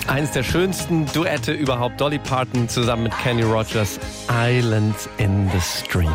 Eines der schönsten Duette überhaupt, Dolly Parton zusammen mit Kenny Rogers, Island in the Stream.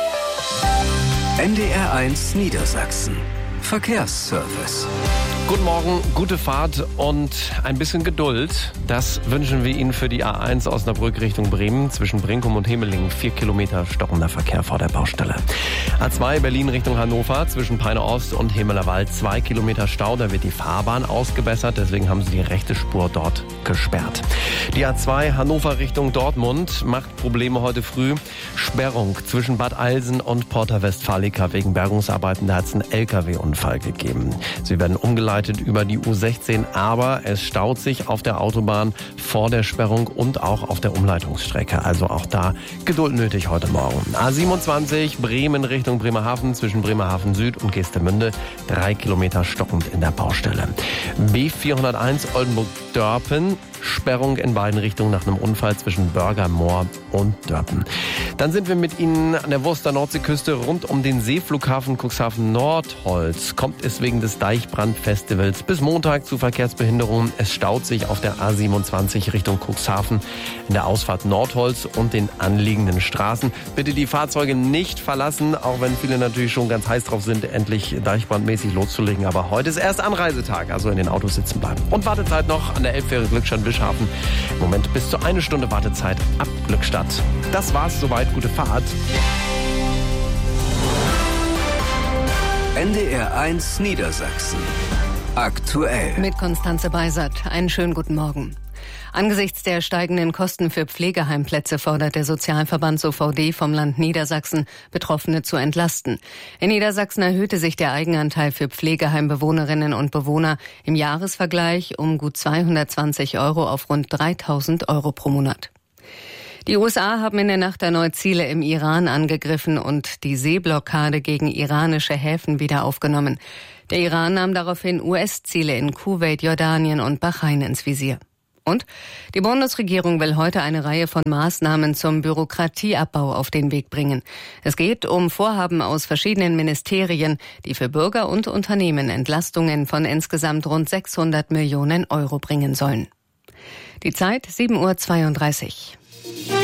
NDR1 Niedersachsen. Verkehrsservice. Guten Morgen, gute Fahrt und ein bisschen Geduld. Das wünschen wir Ihnen für die A1 Osnabrück Richtung Bremen. Zwischen Brinkum und Hemelingen 4 Kilometer stockender Verkehr vor der Baustelle. A2 Berlin Richtung Hannover zwischen Peine Ost und Hemelerwald 2 Kilometer Stau. Da wird die Fahrbahn ausgebessert, deswegen haben sie die rechte Spur dort gesperrt. Die A2 Hannover Richtung Dortmund macht Probleme heute früh. Sperrung zwischen Bad Eilsen und Porta Westfalica wegen Bergungsarbeiten. Da hat es einen LKW-Unfall gegeben. Sie werden umgeleitet über die U16, aber es staut sich auf der Autobahn vor der Sperrung und auch auf der Umleitungsstrecke. Also auch da Geduld nötig heute Morgen. A27 Bremen Richtung Bremerhaven zwischen Bremerhaven Süd und Geestemünde 3 Kilometer stockend in der Baustelle. B401 Oldenburg-Dörpen. Sperrung in beiden Richtungen nach einem Unfall zwischen Börgermoor und Dörpen. Dann sind wir mit Ihnen an der Wurster Nordseeküste rund um den Seeflughafen Cuxhaven Nordholz. Kommt es wegen des Deichbrandfestivals bis Montag zu Verkehrsbehinderungen. Es staut sich auf der A27 Richtung Cuxhaven in der Ausfahrt Nordholz und den anliegenden Straßen. Bitte die Fahrzeuge nicht verlassen, auch wenn viele natürlich schon ganz heiß drauf sind, endlich deichbrandmäßig loszulegen. Aber heute ist erst Anreisetag, also in den Autos sitzen bleiben. Und Wartezeit noch an der Elbfähre Glückstadt-Wischhafen. Im Moment bis zu 1 Stunde Wartezeit ab Glückstadt. Das war's, soweit, gute Fahrt. NDR1 Niedersachsen. Aktuell. Mit Konstanze Beisert. Einen schönen guten Morgen. Angesichts der steigenden Kosten für Pflegeheimplätze fordert der Sozialverband SOVD vom Land Niedersachsen, Betroffene zu entlasten. In Niedersachsen erhöhte sich der Eigenanteil für Pflegeheimbewohnerinnen und Bewohner im Jahresvergleich um gut 220 € auf rund 3.000 € pro Monat. Die USA haben in der Nacht erneut Ziele im Iran angegriffen und die Seeblockade gegen iranische Häfen wieder aufgenommen. Der Iran nahm daraufhin US-Ziele in Kuwait, Jordanien und Bahrain ins Visier. Und die Bundesregierung will heute eine Reihe von Maßnahmen zum Bürokratieabbau auf den Weg bringen. Es geht um Vorhaben aus verschiedenen Ministerien, die für Bürger und Unternehmen Entlastungen von insgesamt rund 600 Millionen € bringen sollen. Die Zeit 7:32 Uhr.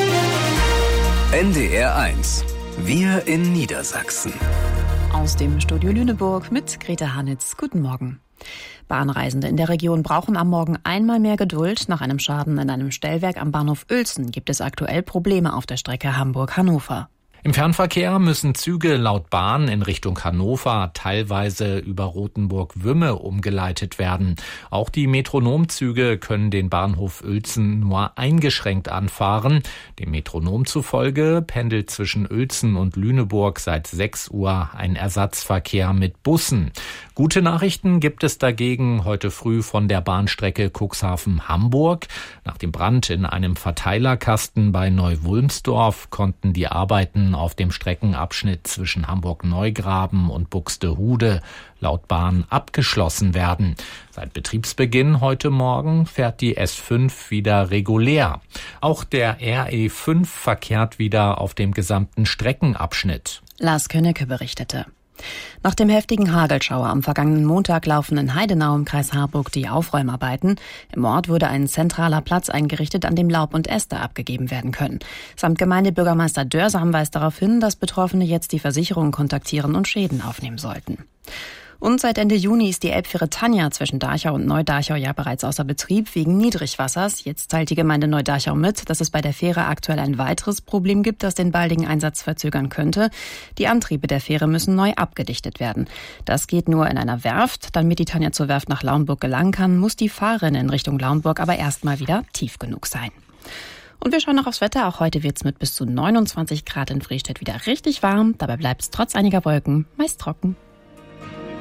NDR1. Wir in Niedersachsen. Aus dem Studio Lüneburg mit Greta Hanitz. Guten Morgen. Bahnreisende in der Region brauchen am Morgen einmal mehr Geduld. Nach einem Schaden in einem Stellwerk am Bahnhof Uelzen gibt es aktuell Probleme auf der Strecke Hamburg-Hannover. Im Fernverkehr müssen Züge laut Bahn in Richtung Hannover teilweise über Rothenburg-Wümme umgeleitet werden. Auch die Metronomzüge können den Bahnhof Uelzen nur eingeschränkt anfahren. Dem Metronom zufolge pendelt zwischen Uelzen und Lüneburg seit 6 Uhr ein Ersatzverkehr mit Bussen. Gute Nachrichten gibt es dagegen heute früh von der Bahnstrecke Cuxhaven-Hamburg. Nach dem Brand in einem Verteilerkasten bei Neu-Wulmsdorf konnten die Arbeiten auf dem Streckenabschnitt zwischen Hamburg-Neugraben und Buxtehude laut Bahn abgeschlossen werden. Seit Betriebsbeginn heute Morgen fährt die S5 wieder regulär. Auch der RE5 verkehrt wieder auf dem gesamten Streckenabschnitt. Lars Könnecke berichtete. Nach dem heftigen Hagelschauer am vergangenen Montag laufen in Heidenau im Kreis Harburg die Aufräumarbeiten. Im Ort wurde ein zentraler Platz eingerichtet, an dem Laub und Äste abgegeben werden können. Samt Gemeindebürgermeister Dörsam weist darauf hin, dass Betroffene jetzt die Versicherung kontaktieren und Schäden aufnehmen sollten. Und seit Ende Juni ist die Elbfähre Tanja zwischen Dachau und Neu-Dachau ja bereits außer Betrieb wegen Niedrigwassers. Jetzt teilt die Gemeinde Neu-Dachau mit, dass es bei der Fähre aktuell ein weiteres Problem gibt, das den baldigen Einsatz verzögern könnte. Die Antriebe der Fähre müssen neu abgedichtet werden. Das geht nur in einer Werft. Damit die Tanja zur Werft nach Lauenburg gelangen kann, muss die Fahrrinne in Richtung Lauenburg aber erstmal wieder tief genug sein. Und wir schauen noch aufs Wetter. Auch heute wird's mit bis zu 29 Grad in Friedstedt wieder richtig warm. Dabei bleibt es trotz einiger Wolken meist trocken.